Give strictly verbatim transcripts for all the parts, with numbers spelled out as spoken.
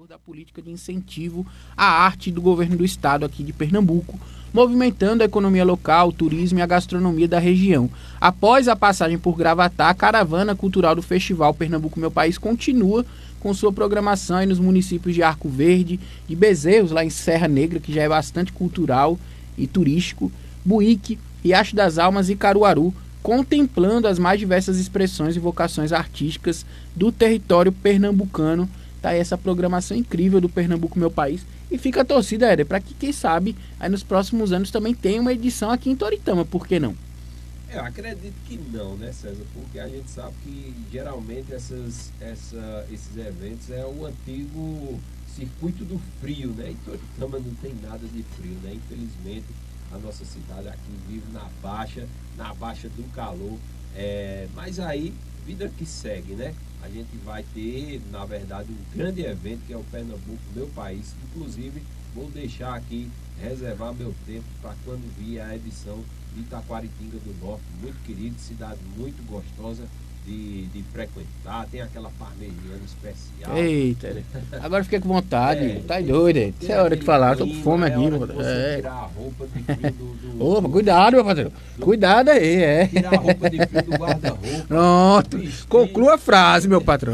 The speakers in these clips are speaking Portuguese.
da política de incentivo à arte do governo do estado aqui de Pernambuco, movimentando a economia local, o turismo e a gastronomia da região. Após a passagem por Gravatá, a caravana cultural do Festival Pernambuco Meu País continua com sua programação aí nos municípios de Arco Verde, de Bezerros, lá em Serra Negra, que já é bastante cultural e turístico, Buíque, Riacho das Almas e Caruaru, contemplando as mais diversas expressões e vocações artísticas do território pernambucano. Tá aí essa programação incrível do Pernambuco Meu País. E fica a torcida, Éder, para que, quem sabe, aí nos próximos anos também tenha uma edição aqui em Toritama, por que não? Eu acredito que não, né, César? Porque a gente sabe que geralmente essas, essa, esses eventos é o antigo circuito do frio, né? E Toritama não tem nada de frio, né? Infelizmente, a nossa cidade aqui vive na baixa, na baixa do calor. É, mas aí, vida que segue, né? A gente vai ter, na verdade, um grande evento que é o Pernambuco Meu País. Inclusive, vou deixar aqui, reservar meu tempo para quando vir a edição de Itaquaritinga do Norte, muito querido, cidade muito gostosa de, de frequentar, tem aquela parmegiana especial. Eita, agora fiquei com vontade, é, tá doido, é. Isso é hora de falar, eu tô com fome é aqui, hora mano. de você É. tirar a roupa de frio do... do Opa, do, cuidado, meu patrão, do, cuidado aí, é. Tirar a roupa de frio do guarda-roupa. Pronto, vestir, conclua a frase, meu patrão.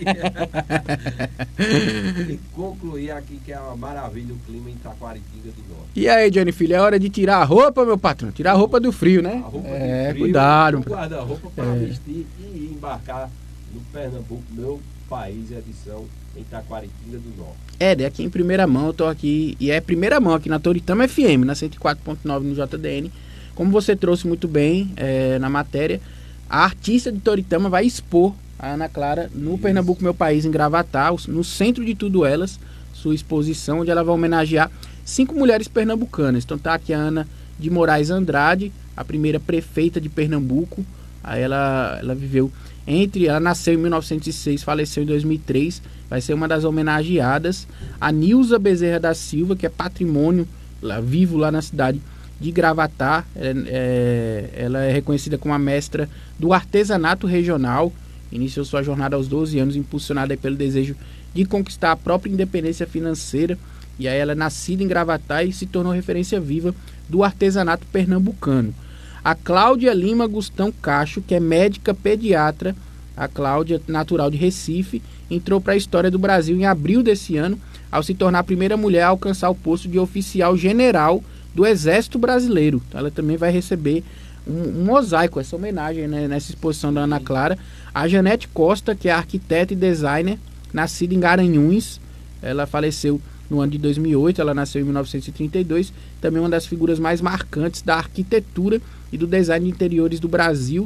E concluir aqui que é uma maravilha o clima em Itaquaritinga do Norte. E aí, Johnny Filho, é hora de tirar a roupa, meu patrão, tirar a roupa do frio, né? A roupa É, de frio, cuidado. o guarda-roupa para É. vestir e embarcar no Pernambuco Meu País, edição em Itaquaritinga do Norte. É, é aqui em primeira mão, eu tô aqui, e é primeira mão aqui na Toritama F M, na cento e quatro ponto nove no J D N. Como você trouxe muito bem é, na matéria, a artista de Toritama vai expor a Ana Clara no Isso. Pernambuco Meu País, em Gravatá, no centro de tudo elas, sua exposição, onde ela vai homenagear cinco mulheres pernambucanas. Então tá aqui a Ana de Moraes Andrade, a primeira prefeita de Pernambuco. Aí ela, ela viveu entre, ela nasceu em mil novecentos e seis, faleceu em dois mil e três, vai ser uma das homenageadas. A Nilza Bezerra da Silva, que é patrimônio lá, vivo lá na cidade de Gravatá, é, é, ela é reconhecida como a mestra do artesanato regional, iniciou sua jornada aos doze anos, impulsionada aí pelo desejo de conquistar a própria independência financeira, e aí ela é nascida em Gravatá e se tornou referência viva do artesanato pernambucano. A Cláudia Lima Gustão Cacho, que é médica pediatra, a Cláudia, natural de Recife, entrou para a história do Brasil em abril desse ano, ao se tornar a primeira mulher a alcançar o posto de oficial general do Exército Brasileiro. Ela também vai receber um, um mosaico, essa homenagem, né, nessa exposição da Ana Clara. A Janete Costa, que é arquiteta e designer, nascida em Garanhuns, ela faleceu no ano de dois mil e oito, ela nasceu em mil novecentos e trinta e dois, também uma das figuras mais marcantes da arquitetura e do design de interiores do Brasil.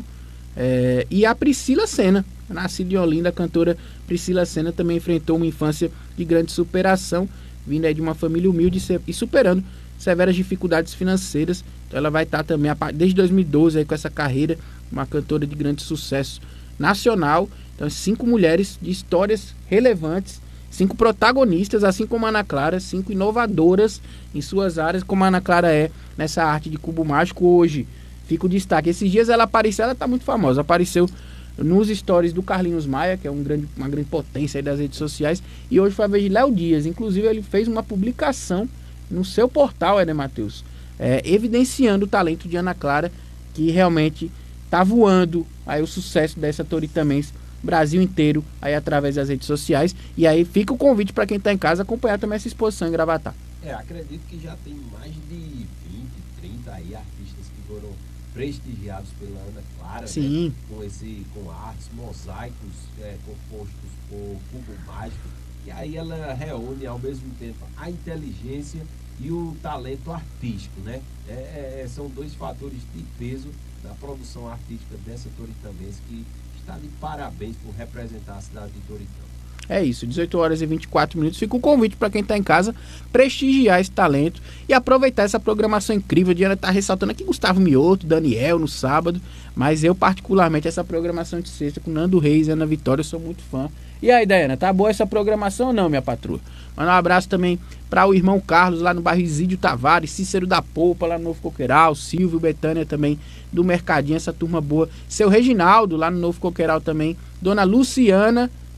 É, e a Priscila Senna, nascida em Olinda, a cantora Priscila Senna também enfrentou uma infância de grande superação, vindo aí de uma família humilde e superando severas dificuldades financeiras. Então ela vai estar também, desde dois mil e doze, aí, com essa carreira, uma cantora de grande sucesso nacional. Então cinco mulheres de histórias relevantes, cinco protagonistas, assim como a Ana Clara, cinco inovadoras em suas áreas, como a Ana Clara é nessa arte de cubo mágico. Hoje fica o destaque. Esses dias ela apareceu, ela está muito famosa, apareceu nos stories do Carlinhos Maia, que é um grande, uma grande potência aí das redes sociais, e hoje foi a vez de Léo Dias. Inclusive ele fez uma publicação no seu portal, Éder Matheus, é, evidenciando o talento de Ana Clara, que realmente está voando aí o sucesso dessa toritamense, Brasil inteiro, aí através das redes sociais. E aí fica o convite para quem está em casa acompanhar também essa exposição em Gravatá. É, acredito que já tem mais de vinte, trinta aí artistas que foram prestigiados pela Ana Clara, Sim. Né? Com, esse, com artes, mosaicos é, compostos por cubo mágico. E aí ela reúne ao mesmo tempo a inteligência e o talento artístico, né? É, é, são dois fatores de peso da produção artística dessa toritamense, que está de parabéns por representar a cidade de Toritama. É isso, dezoito horas e vinte e quatro minutos. Fica o convite para quem está em casa prestigiar esse talento e aproveitar essa programação incrível. A Diana está ressaltando aqui Gustavo Mioto, Daniel no sábado, mas eu particularmente essa programação de sexta com Nando Reis e Ana Vitória, eu sou muito fã. E aí, Diana, tá boa essa programação ou não, minha patroa? Manda um abraço também para o irmão Carlos lá no bairro Isídio Tavares, Cícero da Polpa lá no Novo Coqueiral, Silvio, Betânia também do Mercadinho, essa turma boa. Seu Reginaldo lá no Novo Coqueiral também, Dona Luciana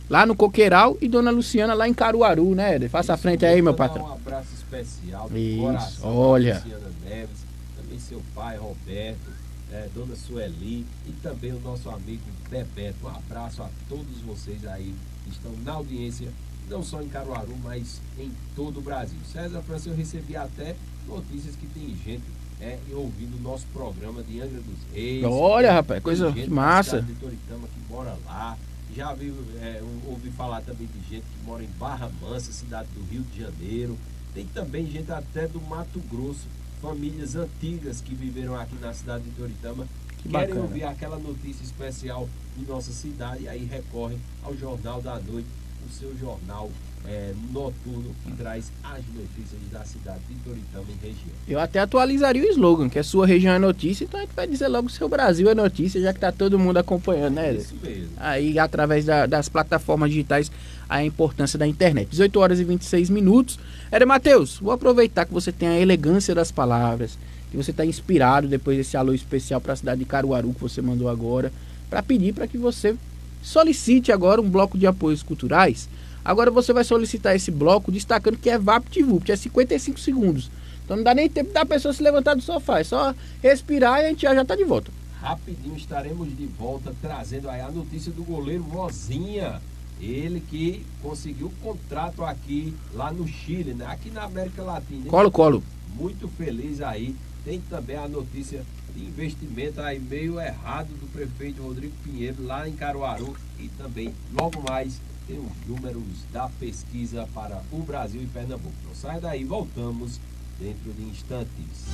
lá no Coqueiral, e Dona Luciana lá em Caruaru, né, Éder? Faça a frente aí, meu patrão. Um abraço especial do Isso, coração, olha. Luciana Neves, também seu pai, Roberto, é, Dona Sueli e também o nosso amigo Bebeto. Um abraço a todos vocês aí que estão na audiência, não só em Caruaru, mas em todo o Brasil. César França, eu recebi até notícias que tem gente é, ouvindo o nosso programa de Angra dos Reis. Olha, rapaz, coisa gente massa. de Toritama que mora lá. Já vi, é, ouvi falar também de gente que mora em Barra Mansa, cidade do Rio de Janeiro. Tem também gente até do Mato Grosso, famílias antigas que viveram aqui na cidade de Toritama. Que querem bacana. ouvir aquela notícia especial de nossa cidade e aí recorrem ao Jornal da Noite, o seu jornal é, noturno que traz as notícias da cidade de Toritama e região. Eu até atualizaria o slogan, que é sua região é notícia, então a gente vai dizer logo seu Brasil é notícia, já que tá todo mundo acompanhando, né, Éder? Isso mesmo. Aí, através da, das plataformas digitais, a importância da internet. dezoito horas e vinte e seis minutos. Éder Matheus, vou aproveitar que você tem a elegância das palavras, que você está inspirado depois desse alô especial para a cidade de Caruaru que você mandou agora, para pedir para que você solicite agora um bloco de apoios culturais. Agora você vai solicitar esse bloco destacando que é VaptVupt, é cinquenta e cinco segundos. Então não dá nem tempo da pessoa se levantar do sofá, é só respirar e a gente já está de volta. Rapidinho estaremos de volta trazendo aí a notícia do goleiro Vozinha. Ele que conseguiu contrato aqui lá no Chile, né? Aqui na América Latina. Colo, colo. Muito feliz aí. Tem também a notícia de investimento aí meio errado do prefeito Rodrigo Pinheiro lá em Caruaru. E também, logo mais, tem os números da pesquisa para o Brasil e Pernambuco. Não sai daí, voltamos dentro de instantes.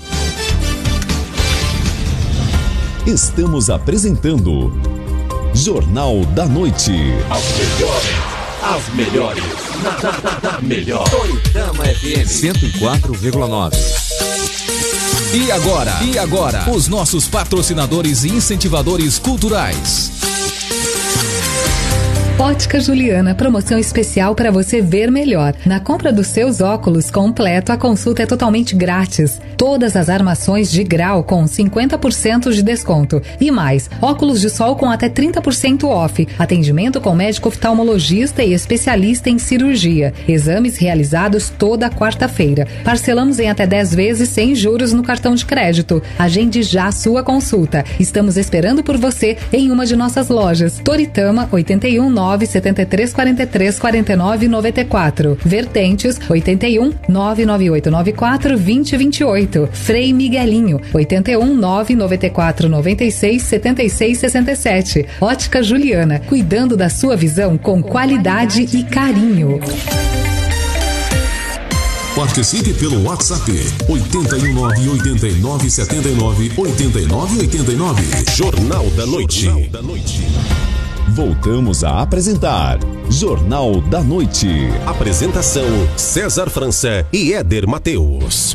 Estamos apresentando Jornal da Noite. As melhores, as melhores, na, na, na, na melhor. Toritama F M cento e quatro vírgula nove. E agora? E agora? Os nossos patrocinadores e incentivadores culturais. Ótica Juliana, promoção especial para você ver melhor. Na compra dos seus óculos completo, a consulta é totalmente grátis. Todas as armações de grau com cinquenta por cento de desconto. E mais, óculos de sol com até trinta por cento off. Atendimento com médico oftalmologista e especialista em cirurgia. Exames realizados toda quarta-feira. Parcelamos em até dez vezes sem juros no cartão de crédito. Agende já a sua consulta. Estamos esperando por você em uma de nossas lojas. Toritama, oitenta e um, nove setenta e três, quarenta e três, quarenta e nove, noventa e quatro. Vertentes, oitenta e um, nove nove oito nove quatro, vinte, vinte e oito. Frei Miguelinho, oitenta e um, nove noventa e quatro, noventa e seis, setenta e seis, sessenta e sete. Ótica Juliana, cuidando da sua visão com qualidade e carinho. Participe pelo WhatsApp oito um nove, oito nove sete nove, oito nove oito nove. Jornal da Noite. Jornal da Noite. Voltamos a apresentar Jornal da Noite. Apresentação César França e Éder Matheus.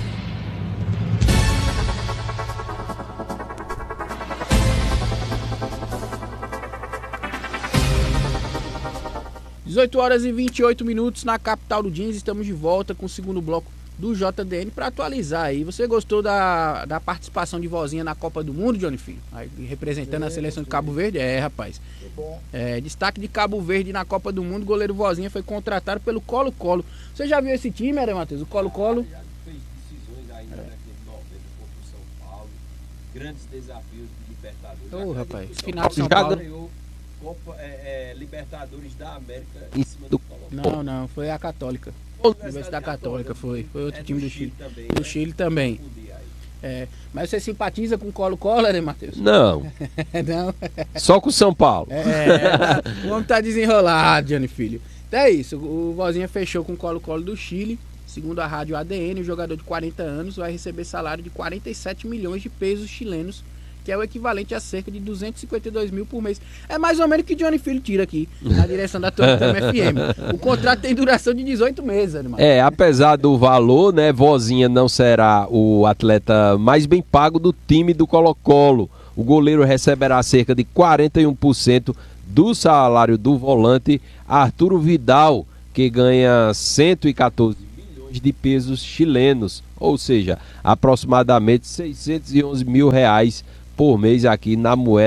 dezoito horas e vinte e oito minutos na capital do Jeans. Estamos de volta com o segundo bloco do J D N para atualizar aí. Você gostou da, da participação de Vozinha na Copa do Mundo, Johnny Filho? Aí, representando é, a seleção de Cabo Verde? É, rapaz. Bom. É, destaque de Cabo Verde na Copa do Mundo. Goleiro Vozinha foi contratado pelo Colo-Colo. Você já viu esse time, Éder Matheus? O Colo-Colo? Já, já fez decisões aí na década de noventa contra o São Paulo. Grandes desafios de Libertadores. Ô, oh, rapaz. São Final de São Paulo Paulo. ganhou Copa, é, é, Libertadores da América em cima do Colo-Colo. Não, não. Foi a Católica. Universidade Católica, foi. Foi outro é time do do Chile. Chile também, do né? Chile também. É, mas você simpatiza com o Colo-Colo, né, Matheus? Não, Não. só com o São Paulo. É, tá, o homem tá desenrolado, Johnny Filho. Então é isso, o Vozinha fechou com o Colo-Colo do Chile. Segundo a rádio A D N, o jogador de quarenta anos vai receber salário de quarenta e sete milhões de pesos chilenos, que é o equivalente a cerca de duzentos e cinquenta e dois mil por mês. É mais ou menos o que Johnny Filho tira aqui, na direção da Toritama F M. O contrato tem duração de dezoito meses, animal. É, apesar do valor, né, Vozinha não será o atleta mais bem pago do time do Colo-Colo. O goleiro receberá cerca de quarenta e um por cento do salário do volante Arturo Vidal, que ganha cento e quatorze milhões de pesos chilenos, ou seja, aproximadamente seiscentos e onze mil reais por mês aqui na moeda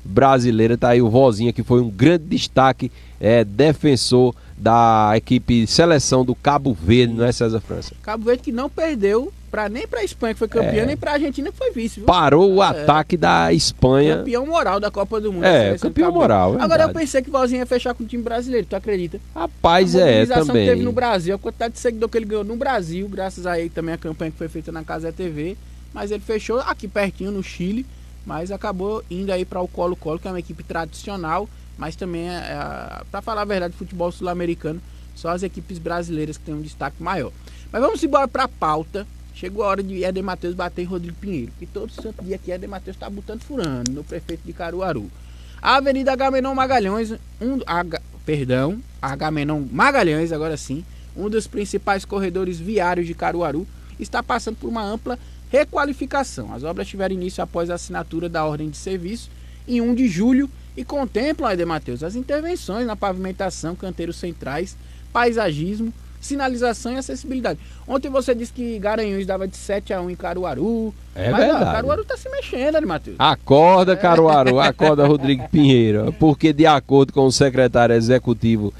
brasileira. Tá aí o Vozinha, que foi um grande destaque, é, defensor da equipe seleção do Cabo Verde, não é, César França? Cabo Verde que não perdeu pra, nem pra Espanha, que foi campeã, É. nem pra Argentina, que foi vice. Viu? Parou o É. ataque da Espanha. Campeão moral da Copa do Mundo. É, a seleção do campeão Cabo Verde. moral, é Agora eu verdade. pensei que o Vozinha ia fechar com o time brasileiro, tu acredita? Rapaz, a é, mobilização também. que teve no Brasil, a quantidade de seguidor que ele ganhou no Brasil, graças a ele também a campanha que foi feita na Cazé T V, mas ele fechou aqui pertinho no Chile, mas acabou indo aí para o Colo-Colo, que é uma equipe tradicional, mas também, é, é, para falar a verdade, futebol sul-americano, só as equipes brasileiras que têm um destaque maior. Mas vamos embora para a pauta. Chegou a hora de Éder Matheus bater em Rodrigo Pinheiro, que todo santo dia aqui Éder Matheus está botando furando no prefeito de Caruaru. A Avenida Agamenon Magalhães, um, H, perdão, Agamenon Magalhães, agora sim, um dos principais corredores viários de Caruaru, está passando por uma ampla requalificação. As obras tiveram início após a assinatura da ordem de serviço em um de julho e contemplam, Éder Matheus, as intervenções na pavimentação, canteiros centrais, paisagismo, sinalização e acessibilidade. Ontem você disse que Garanhuns dava de sete a um em Caruaru. É mas, verdade. Ó, Caruaru tá se mexendo, Éder Matheus. Acorda, Caruaru, acorda, Rodrigo Pinheiro, porque de acordo com o secretário executivo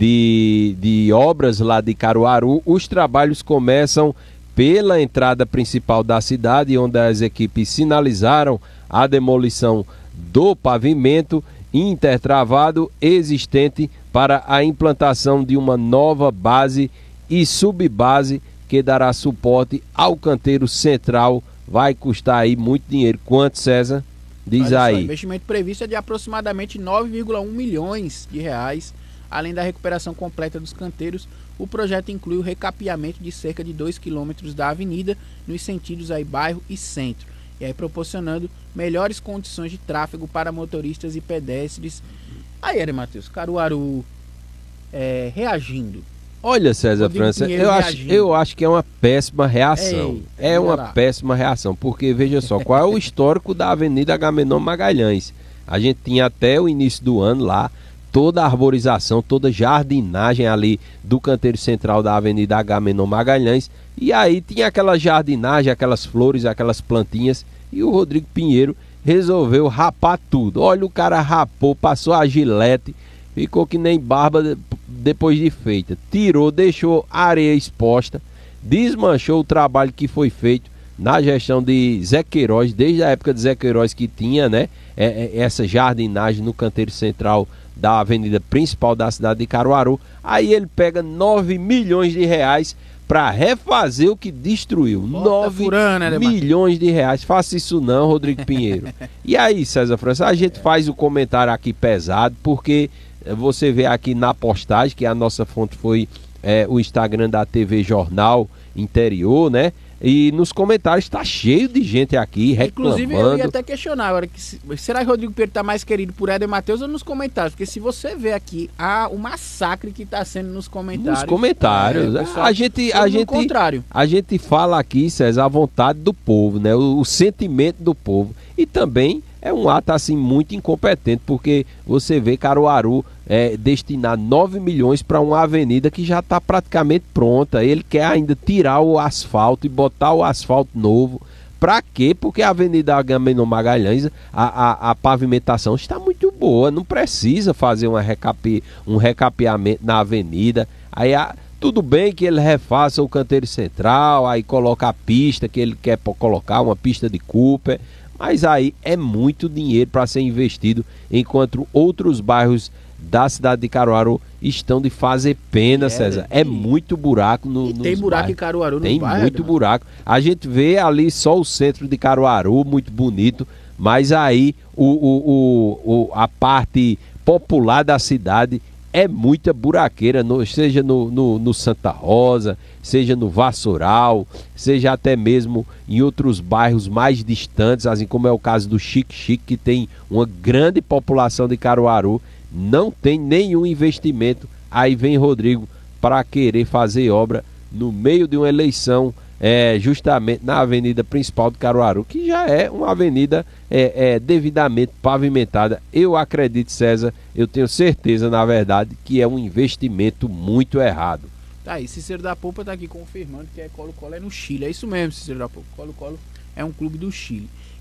de, de obras lá de Caruaru, os trabalhos começam pela entrada principal da cidade, onde as equipes sinalizaram a demolição do pavimento intertravado existente para a implantação de uma nova base e subbase que dará suporte ao canteiro central. Vai custar aí muito dinheiro. Quanto, César? Diz Olha aí. Só, o investimento previsto é de aproximadamente nove vírgula um milhões de reais. Além da recuperação completa dos canteiros, o projeto inclui o recapeamento de cerca de dois quilômetros da avenida nos sentidos aí bairro e centro, e aí proporcionando melhores condições de tráfego para motoristas e pedestres. Aí, Éder Matheus, Caruaru é, reagindo. Olha, César Rodrigo França, Pinheiro eu acho, reagindo. eu acho que é uma péssima reação. Ei, é vamos uma lá. péssima reação, porque veja só, qual é o histórico da Avenida Agamenon Magalhães? A gente tinha até o início do ano lá toda a arborização, toda a jardinagem ali do canteiro central da Avenida Agamenon Magalhães, e aí tinha aquela jardinagem, aquelas flores, aquelas plantinhas, e o Rodrigo Pinheiro resolveu rapar tudo. Olha, o cara rapou, passou a gilete, ficou que nem barba depois de feita. Tirou, deixou a areia exposta, desmanchou o trabalho que foi feito na gestão de Zé Queiroz, desde a época de Zé Queiroz que tinha, né, é, é, essa jardinagem no canteiro central da avenida principal da cidade de Caruaru. Aí ele pega nove milhões de reais para refazer o que destruiu. nove milhões de reais. Faça isso não, Rodrigo Pinheiro. E aí, César França, a gente faz o comentário aqui pesado, porque você vê aqui na postagem, que a nossa fonte foi é, o Instagram da T V Jornal Interior, né? E nos comentários está cheio de gente aqui reclamando. Inclusive, eu ia até questionar agora, que se, será que Rodrigo Pinheiro está mais querido por Éder Matheus ou nos comentários? Porque se você vê aqui a, o massacre que está sendo nos comentários. Nos comentários. É, pessoal, a gente, a gente, contrário. a gente fala aqui, César, a vontade do povo, né? O, o sentimento do povo. E também é um ato assim muito incompetente, porque você vê Caruaru é, destinar nove milhões para uma avenida que já está praticamente pronta. Ele quer ainda tirar o asfalto e botar o asfalto novo. Para quê? Porque a Avenida Agamenon Magalhães, a, a, a pavimentação está muito boa, não precisa fazer uma recape, um recapeamento na avenida. Aí a, tudo bem que ele refaça o canteiro central, aí coloca a pista que ele quer colocar, uma pista de Cooper, mas aí é muito dinheiro para ser investido, enquanto outros bairros da cidade de Caruaru estão de fazer pena, é, César. É muito buraco no, e nos tem buraco bairros. em Caruaru no Tem bairro, muito né? buraco. A gente vê ali só o centro de Caruaru, muito bonito, mas aí o, o, o, o, a parte popular da cidade é muita buraqueira, no, seja no, no, no Santa Rosa, seja no Vassoural, seja até mesmo em outros bairros mais distantes, assim como é o caso do Chique Chique, que tem uma grande população de Caruaru, não tem nenhum investimento. Aí vem Rodrigo para querer fazer obra no meio de uma eleição, é, justamente na avenida principal de Caruaru, que já é uma avenida é, é, devidamente pavimentada. Eu acredito, César, eu tenho certeza, na verdade, que é um investimento muito errado. Tá aí, Cícero da Polpa tá aqui confirmando que é Colo-Colo é no Chile. É isso mesmo, Cícero da Polpa. Colo-Colo é um clube do Chile.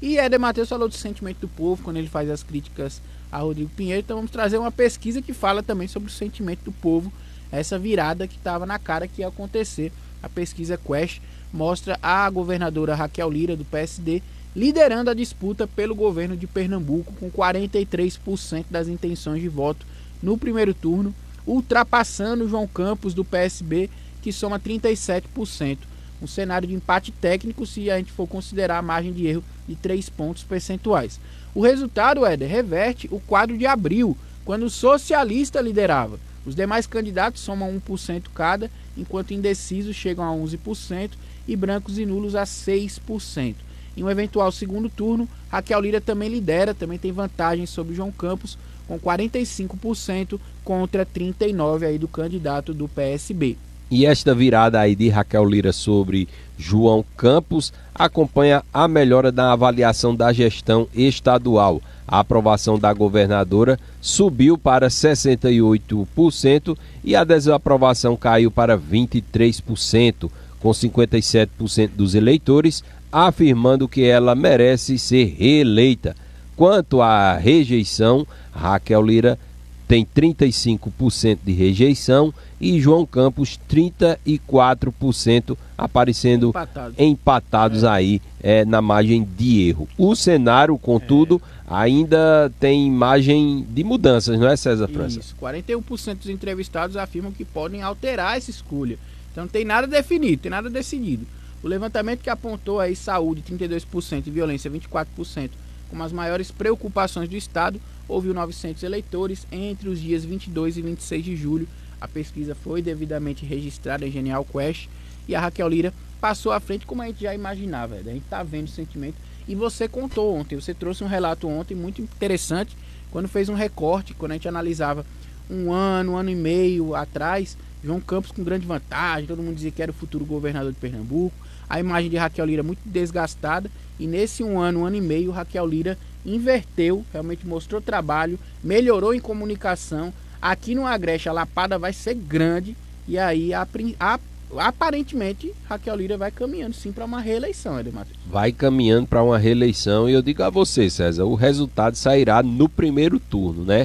E Éder Matheus falou do sentimento do povo quando ele faz as críticas a Rodrigo Pinheiro. Então vamos trazer uma pesquisa que fala também sobre o sentimento do povo, essa virada que estava na cara que ia acontecer. A pesquisa Quest mostra a governadora Raquel Lira, do P S D, liderando a disputa pelo governo de Pernambuco com quarenta e três por cento das intenções de voto no primeiro turno, ultrapassando João Campos, do P S B, que soma trinta e sete por cento. Um cenário de empate técnico se a gente for considerar a margem de erro de três pontos percentuais. O resultado, Éder, reverte o quadro de abril, quando o socialista liderava. Os demais candidatos somam um por cento cada, enquanto indecisos chegam a onze por cento e brancos e nulos a seis por cento. Em um eventual segundo turno, Raquel Lira também lidera, também tem vantagem sobre João Campos, com quarenta e cinco por cento contra trinta e nove por cento aí do candidato do P S B. E esta virada aí de Raquel Lira sobre João Campos acompanha a melhora da avaliação da gestão estadual. A aprovação da governadora subiu para sessenta e oito por cento e a desaprovação caiu para vinte e três por cento, com cinquenta e sete por cento dos eleitores afirmando que ela merece ser reeleita. Quanto à rejeição, Raquel Lira tem trinta e cinco por cento de rejeição e João Campos trinta e quatro por cento, aparecendo Empatado. empatados é. aí é, na margem de erro. O cenário, contudo, é. ainda tem margem de mudanças, não é, César França? Isso, quarenta e um por cento dos entrevistados afirmam que podem alterar essa escolha. Então não tem nada definido, tem nada decidido. O levantamento que apontou aí saúde trinta e dois por cento e violência vinte e quatro por cento como as maiores preocupações do Estado, ouviu novecentos eleitores entre os dias vinte e dois e vinte e seis de julho. A pesquisa foi devidamente registrada em Genial Quest e a Raquel Lira passou à frente como a gente já imaginava. A gente está vendo o sentimento. E você contou ontem, você trouxe um relato ontem muito interessante, quando fez um recorte, quando a gente analisava um ano, um ano e meio atrás, João Campos com grande vantagem, todo mundo dizia que era o futuro governador de Pernambuco, a imagem de Raquel Lira muito desgastada, e nesse um ano, um ano e meio, Raquel Lira inverteu, realmente mostrou trabalho, melhorou em comunicação. Aqui no Agreste a lapada vai ser grande, e aí a, a, aparentemente Raquel Lira vai caminhando sim para uma reeleição, Éder Matheus. Vai caminhando para uma reeleição, e eu digo a você, César, o resultado sairá no primeiro turno, né?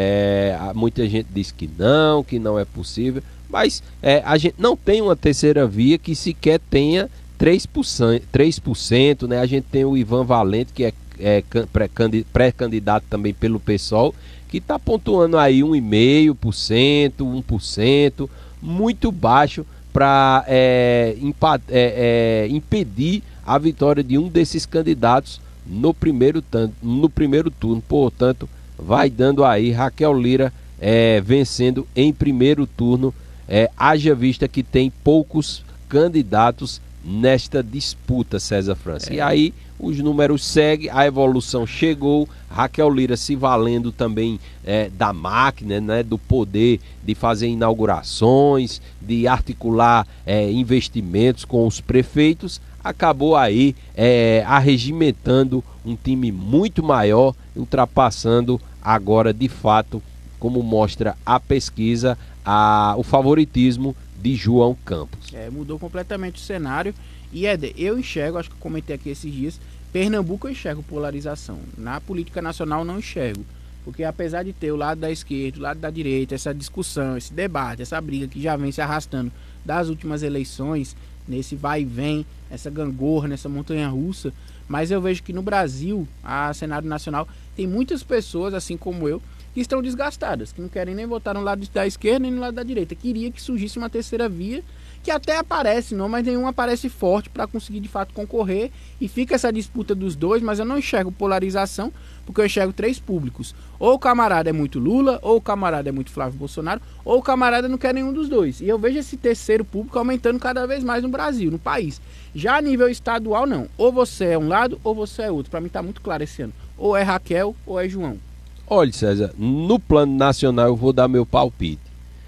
É, muita gente diz que não, que não é possível, mas é, a gente não tem uma terceira via que sequer tenha três por cento, três por cento, né? A gente tem o Ivan Valente, que é, é pré-candidato também pelo PSOL, que está pontuando aí um vírgula cinco por cento, um por cento, muito baixo para é, é, é, impedir a vitória de um desses candidatos no primeiro, no primeiro turno. Portanto, vai dando aí Raquel Lira é, vencendo em primeiro turno, é, haja vista que tem poucos candidatos nesta disputa, César França. É. E aí os números seguem, a evolução chegou, Raquel Lira se valendo também é, da máquina, né, do poder de fazer inaugurações, de articular é, investimentos com os prefeitos, acabou aí é, arregimentando um time muito maior, ultrapassando agora de fato, como mostra a pesquisa, a, o favoritismo de João Campos. É, mudou completamente o cenário. E Éder, eu enxergo, acho que eu comentei aqui esses dias, Pernambuco eu enxergo polarização. Na política nacional não enxergo. Porque apesar de ter o lado da esquerda, o lado da direita, essa discussão, esse debate, essa briga que já vem se arrastando das últimas eleições, nesse vai e vem, essa gangorra, nessa montanha russa, mas eu vejo que no Brasil, a cenário nacional, tem muitas pessoas, assim como eu, que estão desgastadas, que não querem nem votar no lado da esquerda nem no lado da direita. Queria que surgisse uma terceira via, que até aparece, não, mas nenhum aparece forte para conseguir de fato concorrer, e fica essa disputa dos dois, mas eu não enxergo polarização, porque eu enxergo três públicos. Ou o camarada é muito Lula, ou o camarada é muito Flávio Bolsonaro, ou o camarada não quer nenhum dos dois. E eu vejo esse terceiro público aumentando cada vez mais no Brasil, no país. Já a nível estadual, não. Ou você é um lado, ou você é outro. Para mim tá muito claro esse ano. Ou é Raquel, ou é João. Olha, César, no plano nacional eu vou dar meu palpite.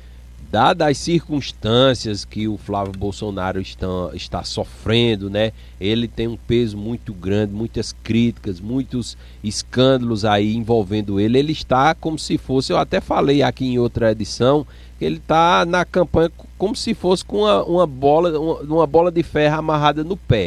Dadas as circunstâncias que o Flávio Bolsonaro está, está sofrendo, né? Ele tem um peso muito grande, muitas críticas, muitos escândalos aí envolvendo ele. Ele está como se fosse, eu até falei aqui em outra edição, que ele está na campanha como se fosse com uma, uma, bola, uma, uma bola de ferro amarrada no pé.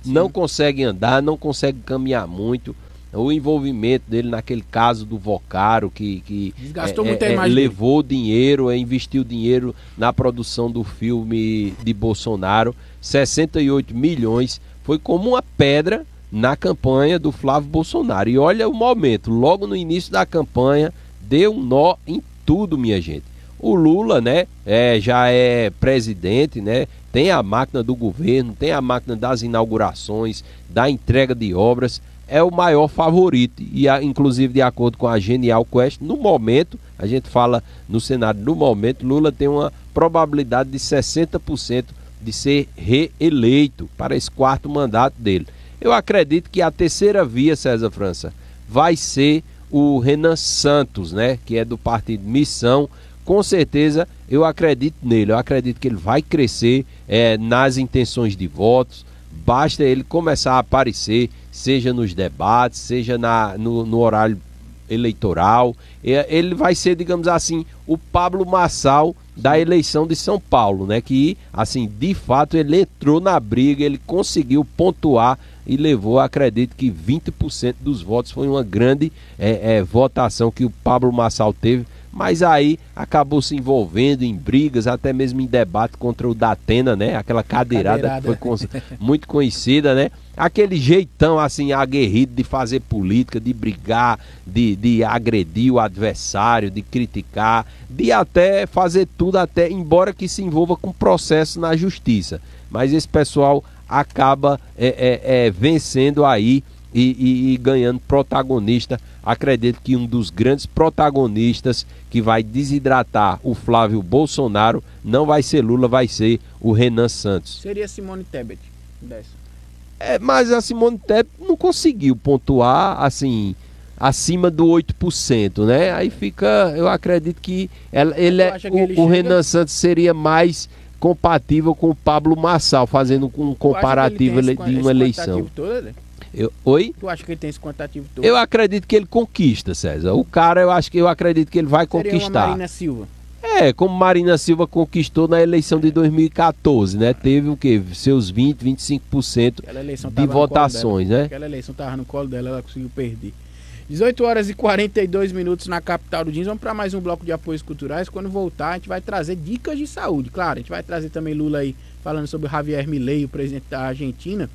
não consegue andar, não consegue caminhar muito. O envolvimento dele naquele caso do Vocaro, que, que Desgastou é, muito a é, imagem levou dinheiro, é, investiu dinheiro na produção do filme de Bolsonaro, sessenta e oito milhões, foi como uma pedra na campanha do Flávio Bolsonaro. E olha o momento, logo no início da campanha, deu um nó em tudo, minha gente. O Lula, né, é, já é presidente, né, tem a máquina do governo, tem a máquina das inaugurações, da entrega de obras, é o maior favorito, e a, inclusive de acordo com a Genial Quest, no momento, a gente fala no cenário, no momento, Lula tem uma probabilidade de sessenta por cento de ser reeleito para esse quarto mandato dele. Eu acredito que a terceira via, César França, vai ser o Renan Santos, né, que é do partido Missão. Com certeza eu acredito nele, eu acredito que ele vai crescer é, nas intenções de votos, basta ele começar a aparecer, seja nos debates, seja na, no, no horário eleitoral. Ele vai ser, digamos assim, o Pablo Marçal da eleição de São Paulo, né? Que, assim, de fato ele entrou na briga, ele conseguiu pontuar e levou, acredito que vinte por cento dos votos. Foi uma grande é, é, votação que o Pablo Marçal teve, mas aí acabou se envolvendo em brigas, até mesmo em debate contra o Datena, né? Aquela cadeirada, cadeirada. que foi muito conhecida, né? Aquele jeitão assim aguerrido de fazer política, de brigar, de, de agredir o adversário, de criticar, de até fazer tudo, até embora que se envolva com processo na justiça. Mas esse pessoal acaba é, é, é, vencendo aí e, e, e ganhando protagonista. Acredito que um dos grandes protagonistas que vai desidratar o Flávio Bolsonaro não vai ser Lula, vai ser o Renan Santos. Seria Simone Tebet dessa. É, mas a Simone Tebet não conseguiu pontuar assim acima do oito por cento, né? Aí fica, eu acredito que ela, ele é, que o, ele o chega... Renan Santos seria mais compatível com o Pablo Marçal, fazendo um comparativo de uma eleição. Todo, né? Eu, oi? Tu acha que ele tem esse quantitativo todo? Eu acredito que ele conquista, César. O cara, eu acho que eu acredito que ele vai Seria conquistar. Uma Marina Silva. É, como Marina Silva conquistou na eleição de dois mil e quatorze, né? Teve o quê? Seus vinte, vinte e cinco por cento de votações, né? Aquela eleição tava no colo dela, ela conseguiu perder. dezoito horas e quarenta e dois minutos na capital do Jeans. Vamos para mais um bloco de apoios culturais. Quando voltar, a gente vai trazer dicas de saúde. Claro, a gente vai trazer também Lula aí falando sobre o Javier Milei, o presidente da Argentina.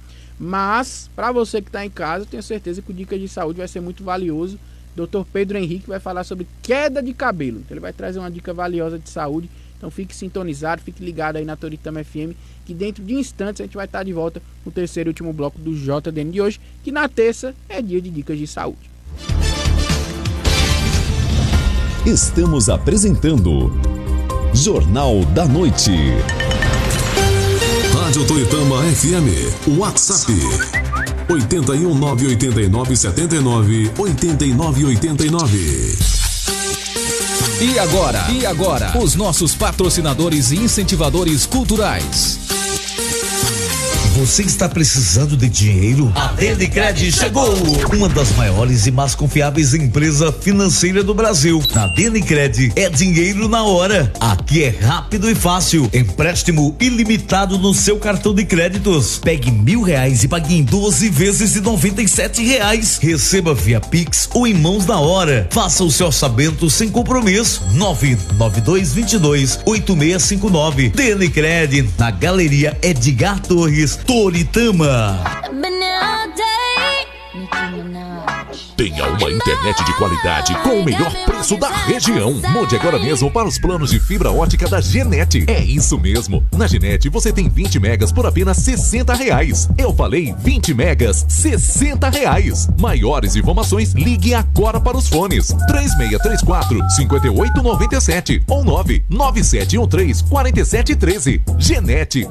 Mas, para você que está em casa, eu tenho certeza que o Dicas de Saúde vai ser muito valioso. doutor Pedro Henrique vai falar sobre queda de cabelo. Então ele vai trazer uma dica valiosa de saúde. Então fique sintonizado, fique ligado aí na Toritama F M, que dentro de instantes a gente vai estar de volta no terceiro e último bloco do J D N de hoje, que na terça é dia de Dicas de Saúde. Estamos apresentando Jornal da Noite. Rádio Toritama F M, WhatsApp oito um nove oito nove sete nove oito nove oito nove. E agora? E agora? Os nossos patrocinadores e incentivadores culturais. Você está precisando de dinheiro? A Denicred chegou! Uma das maiores e mais confiáveis empresas financeiras do Brasil. Na Denicred é dinheiro na hora. Aqui é rápido e fácil. Empréstimo ilimitado no seu cartão de créditos. Pegue mil reais e pague em doze vezes de noventa e sete reais. Receba via Pix ou em mãos na hora. Faça o seu orçamento sem compromisso. nove nove dois dois dois oito seis cinco nove. Denicred, na Galeria Edgar Torres, Toritama. Tenha uma internet de qualidade com o melhor preço da região. Mude agora mesmo para os planos de fibra ótica da Genet. É isso mesmo. Na Genet você tem vinte megas por apenas sessenta reais. Eu falei vinte megas, sessenta reais. Maiores informações, ligue agora para os fones três seis três quatro, cinco oito nove sete ou nove nove sete um três, quatro sete um três. Genet.